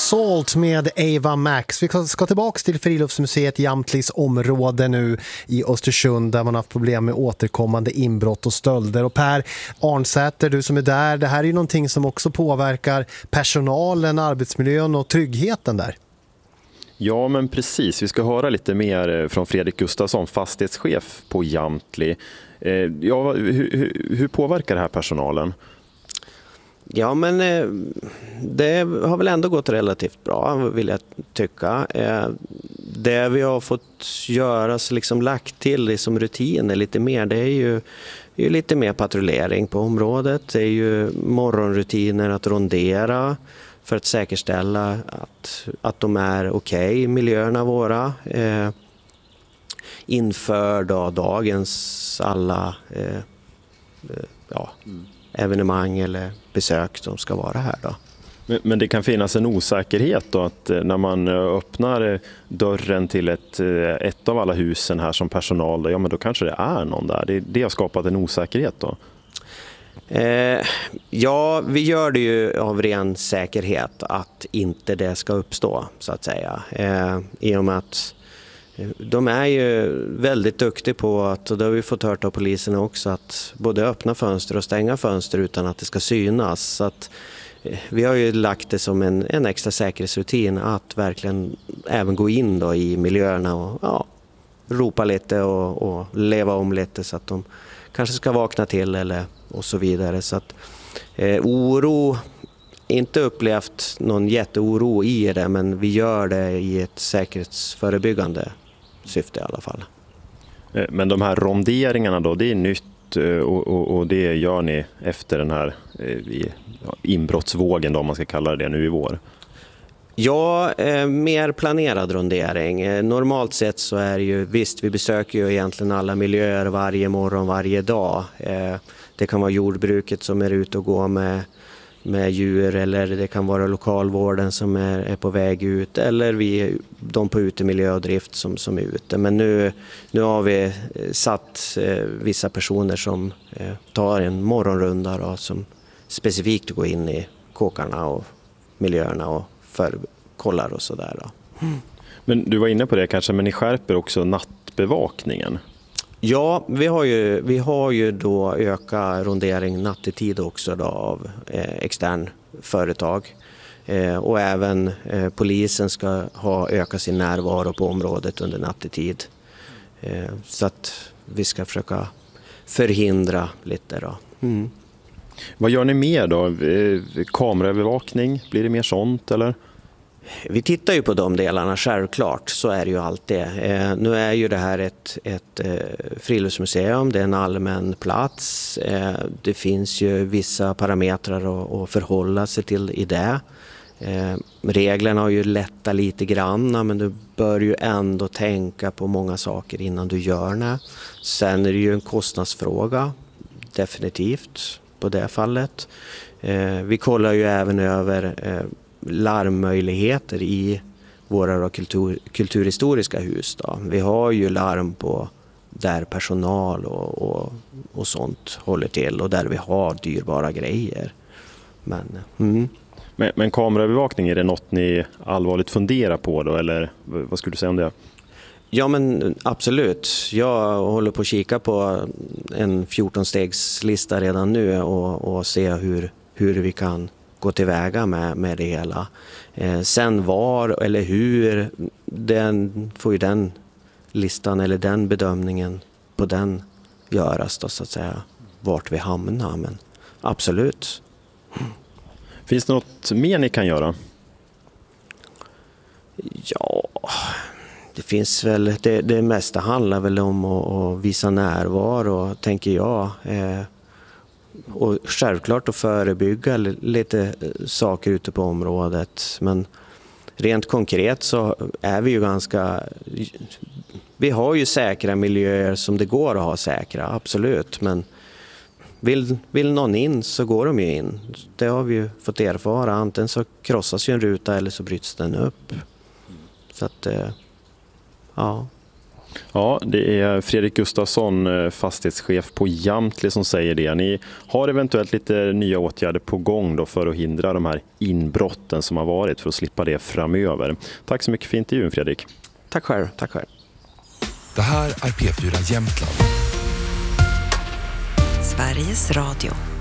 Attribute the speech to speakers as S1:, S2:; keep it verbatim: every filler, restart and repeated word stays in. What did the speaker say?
S1: Salt med Ava Max. Vi ska tillbaka till Friluftsmuseet Jamtlis område nu i Östersund där man har haft problem med återkommande inbrott och stölder. Och Per Arnsäter, du som är där, det här är ju någonting som också påverkar personalen, arbetsmiljön och tryggheten där.
S2: Ja, men precis. Vi ska höra lite mer från Fredrik Gustafsson, fastighetschef på Jamtli. Ja, hur, hur påverkar det här personalen?
S3: Ja, men det har väl ändå gått relativt bra, vill jag tycka. Det vi har fått göra, liksom lagt till som rutiner lite mer, det är ju, är ju lite mer patrullering på området. Det är ju morgonrutiner att rondera för att säkerställa att, att de är okej, okay, miljöerna våra. Eh, inför då dagens alla eh, ja, mm. evenemang eller besök som ska vara här då.
S2: Men, men det kan finnas en osäkerhet då att när man öppnar dörren till ett, ett av alla husen här som personal, då, ja men då kanske det är någon där. Det, det har skapat en osäkerhet då?
S3: Eh, ja, vi gör det ju av ren säkerhet att inte det ska uppstå så att säga. Eh, I och med att de är ju väldigt duktiga på att, och det har vi fått hört av polisen också, att både öppna fönster och stänga fönster utan att det ska synas. Så att vi har ju lagt det som en, en extra säkerhetsrutin att verkligen även gå in då i miljöerna och ja, ropa lite och, och leva om lite så att de kanske ska vakna till eller och så vidare. Så att eh, oro, inte upplevt någon jätteoro i det, men vi gör det i ett säkerhetsförebyggande syfte i alla fall.
S2: Men de här ronderingarna då, det är nytt och, och, och det gör ni efter den här ja, inbrottsvågen då, om man ska kalla det nu i vår?
S3: Ja, eh, mer planerad rondering. Eh, normalt sett så är det ju, visst vi besöker ju egentligen alla miljöer varje morgon, varje dag. Eh, det kan vara jordbruket som är ute och går med, med djur, eller det kan vara lokalvården som är, är på väg ut, eller vi, de på utemiljö och drift som, som är ute. Men nu, nu har vi satt eh, vissa personer som eh, tar en morgonrunda då, som specifikt går in i kåkarna och miljöerna och för kollar och sådär då. Mm.
S2: Men du var inne på det kanske, men ni skärper också nattbevakningen.
S3: Ja, vi har ju, vi har ju då ökat rondering nattetid också då av eh, extern företag. Eh, och även eh, polisen ska ha ökat sin närvaro på området under nattetid. Eh, så att vi ska försöka förhindra lite då. Mm.
S2: Vad gör ni mer då? Kameraövervakning, blir det mer sånt eller?
S3: Vi tittar ju på de delarna, självklart, så är det ju alltid. Eh, nu är ju det här ett, ett eh, friluftsmuseum, det är en allmän plats. Eh, det finns ju vissa parametrar att, att förhålla sig till i det. Eh, reglerna har ju lättat lite grann, men du bör ju ändå tänka på många saker innan du gör det. Sen är det ju en kostnadsfråga, definitivt på det fallet. Eh, vi kollar ju även över eh, larmmöjligheter i våra kultur, kulturhistoriska hus. Då. Vi har ju larm på där personal och, och, och sånt håller till och där vi har dyrbara grejer. Men, mm.
S2: men, men kameraövervakning, är det något ni allvarligt funderar på då, eller vad skulle du säga om det?
S3: Ja men absolut. Jag håller på att kika på en fjorton-stegslista redan nu och, och se hur, hur vi kan gå tillväga med, med det hela. Eh, sen var eller hur, den, får ju den listan eller den bedömningen på den göras då, så att säga, vart vi hamnar. Men absolut.
S2: Finns det något mer ni kan göra?
S3: Ja, det finns väl, det, det mesta handlar väl om att, att visa närvaro, tänker jag. Eh, och självklart att förebygga lite saker ute på området. Men rent konkret så är vi ju ganska... Vi har ju säkra miljöer som det går att ha säkra, absolut. Men vill, vill någon in så går de ju in. Det har vi ju fått erfara. Antingen så krossas ju en ruta eller så bryts den upp. Så att, ja...
S2: Ja, det är Fredrik Gustafsson, fastighetschef på Jamtli, som säger det. Ni har eventuellt lite nya åtgärder på gång då för att hindra de här inbrotten som har varit, för att slippa det framöver. Tack så mycket för intervjun, Fredrik.
S3: Tack själv, tack själv.
S4: Det här är P fyra Jämtland.
S5: Sveriges Radio.